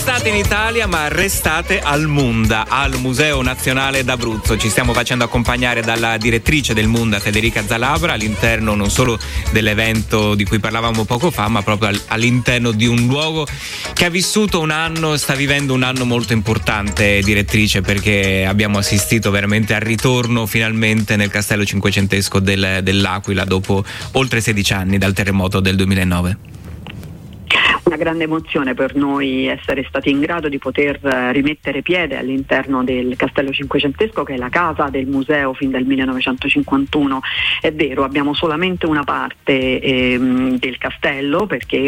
state in Italia, ma restate al Munda, al Museo Nazionale d'Abruzzo. Ci stiamo facendo accompagnare dalla direttrice del Munda, Federica Zalabra, all'interno non solo dell'evento di cui parlavamo poco fa, ma proprio all'interno di un luogo che ha vissuto un anno, sta vivendo un anno molto importante, direttrice, perché abbiamo assistito veramente al ritorno finalmente nel castello cinquecentesco dell'Aquila dopo oltre 16 anni dal terremoto del 2009. Una grande emozione per noi essere stati in grado di poter rimettere piede all'interno del Castello Cinquecentesco, che è la casa del museo fin dal 1951. È vero, abbiamo solamente una parte del castello, perché